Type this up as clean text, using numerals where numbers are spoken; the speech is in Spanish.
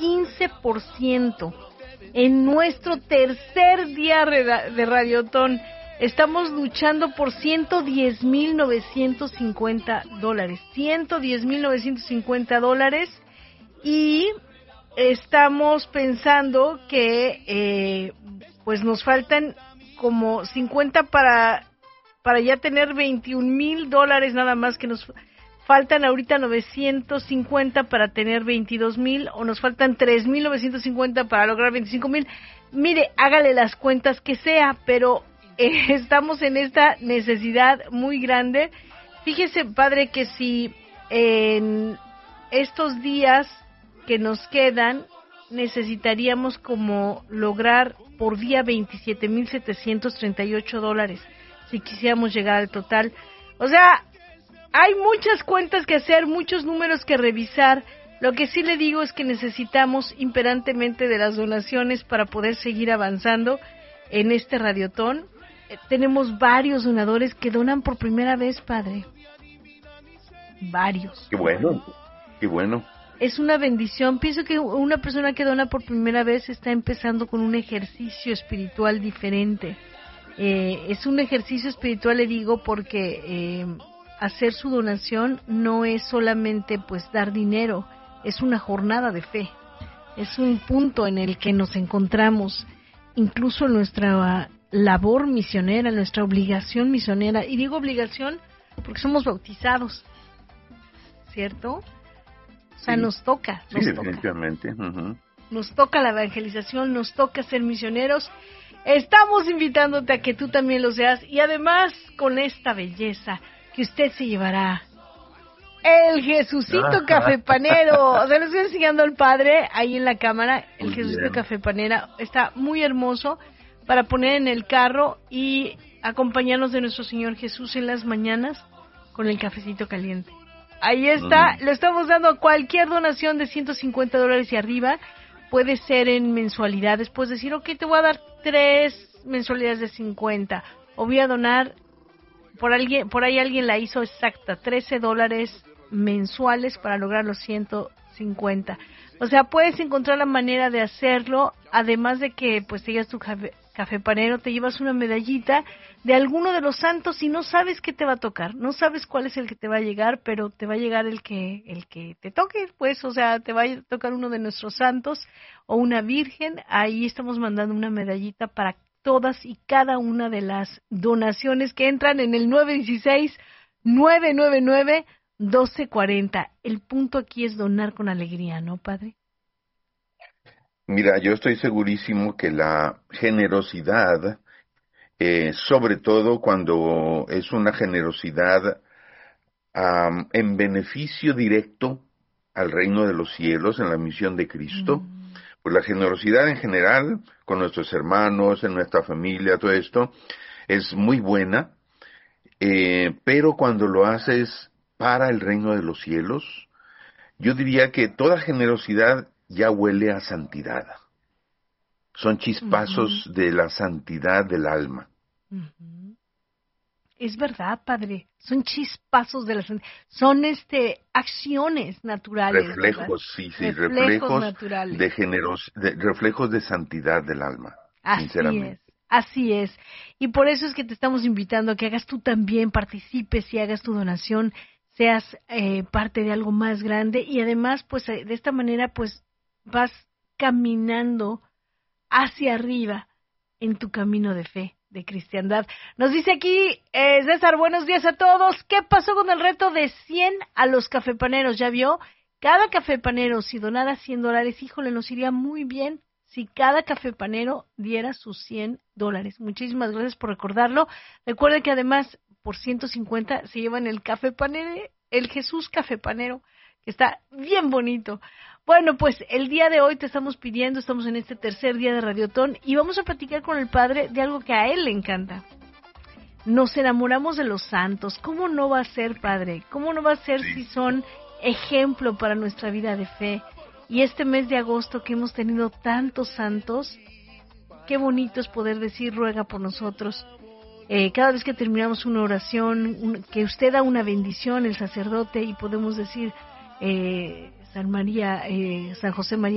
15% en nuestro tercer día de Radiotón. Estamos luchando por $110,950. $110,950. Y estamos pensando que pues nos faltan como 50 para ya tener $21,000 nada más, que nos faltan ahorita 950 para tener 22,000, o nos faltan 3,950 para lograr 25,000. Mire, hágale las cuentas que sea, pero estamos en esta necesidad muy grande. Fíjese, padre, que si en estos días que nos quedan necesitaríamos como lograr por día $27,738 si quisiéramos llegar al total. O sea, hay muchas cuentas que hacer, muchos números que revisar. Lo que sí le digo es que necesitamos imperantemente de las donaciones para poder seguir avanzando en este Radiotón. Tenemos varios donadores que donan por primera vez, padre. Varios. Qué bueno, qué bueno. Es una bendición. Pienso que una persona que dona por primera vez está empezando con un ejercicio espiritual diferente. Es un ejercicio espiritual, le digo, porque hacer su donación no es solamente pues dar dinero, es una jornada de fe. Es un punto en el que nos encontramos, incluso en nuestra labor misionera, nuestra obligación misionera. Y digo obligación porque somos bautizados, ¿cierto? O sea, sí. nos toca. Sí, definitivamente. Uh-huh. Nos toca la evangelización, nos toca ser misioneros. Estamos invitándote a que tú también lo seas, y además con esta belleza que usted se llevará el Jesucito Café Panero. Se lo estoy enseñando al padre ahí en la cámara. El Jesucito Café Panera está muy hermoso para poner en el carro y acompañarnos de nuestro Señor Jesús en las mañanas con el cafecito caliente. Ahí está, lo estamos dando a cualquier donación de $150 y arriba. Puede ser en mensualidades, puedes decir, ok, te voy a dar 3 mensualidades de 50, o voy a donar, por ahí alguien la hizo exacta, $13 mensuales para lograr los 150. O sea, puedes encontrar la manera de hacerlo, además de que pues te llevas tu café panero, te llevas una medallita de alguno de los santos y no sabes qué te va a tocar, no sabes cuál es el que te va a llegar, pero te va a llegar el que te toque, pues, o sea, te va a tocar uno de nuestros santos o una virgen. Ahí estamos mandando una medallita para todas y cada una de las donaciones que entran en el 916-999-1240. El punto aquí es donar con alegría, ¿no, padre? Mira, yo estoy segurísimo que la generosidad, sobre todo cuando es una generosidad en beneficio directo al reino de los cielos, en la misión de Cristo, pues la generosidad en general, con nuestros hermanos, en nuestra familia, todo esto, es muy buena, pero cuando lo haces para el reino de los cielos, yo diría que toda generosidad ya huele a santidad. Son chispazos de la santidad del alma. Es verdad, padre. Son chispazos de la santidad. Son acciones naturales. Reflejos, ¿verdad? sí, reflejos naturales. Reflejos de santidad del alma. Sinceramente. Así es. Y por eso es que te estamos invitando a que hagas tú también, participes y hagas tu donación, seas parte de algo más grande, y además, pues, de esta manera, pues, vas caminando hacia arriba en tu camino de fe, de cristiandad. Nos dice aquí César, buenos días a todos. ¿Qué pasó con el reto de 100 a los cafepaneros? ¿Ya vio? Cada cafepanero, si donara $100, híjole, nos iría muy bien si cada cafepanero diera sus $100. Muchísimas gracias por recordarlo. Recuerden que además, por 150 se llevan el cafepanero, el Jesús Cafepanero, que está bien bonito. Bueno, pues el día de hoy te estamos pidiendo, estamos en este tercer día de Radiotón y vamos a platicar con el padre de algo que a él le encanta. Nos enamoramos de los santos. ¿Cómo no va a ser, padre? ¿Cómo no va a ser si son ejemplo para nuestra vida de fe? Y este mes de agosto que hemos tenido tantos santos, qué bonito es poder decir, ruega por nosotros. Cada vez que terminamos una oración, que usted da una bendición, el sacerdote, y podemos decir, San José María